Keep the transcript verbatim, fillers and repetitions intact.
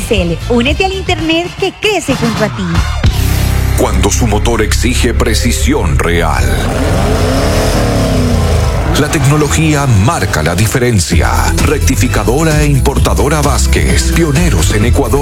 Telcel, únete al internet que crece junto a ti. Cuando su motor exige precisión real, la tecnología marca la diferencia. Rectificadora e importadora Vázquez, pioneros en Ecuador.